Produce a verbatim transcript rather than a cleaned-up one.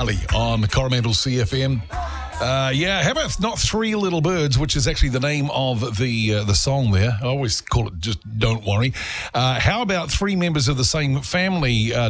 Marley on Coromandel C F M. Uh, yeah, how about not Three Little Birds, which is actually the name of the uh, the song there. I always call it just Don't Worry. Uh, how about three members of the same family uh,